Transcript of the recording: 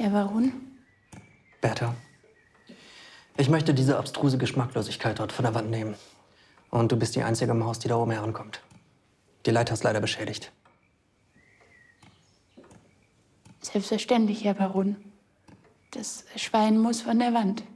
Herr Baron? Bertha, ich möchte diese abstruse Geschmacklosigkeit dort von der Wand nehmen. Und du bist die Einzige im Haus, die da oben herankommt. Die Leiter ist leider beschädigt. Selbstverständlich, Herr Baron. Das Schwein muss von der Wand.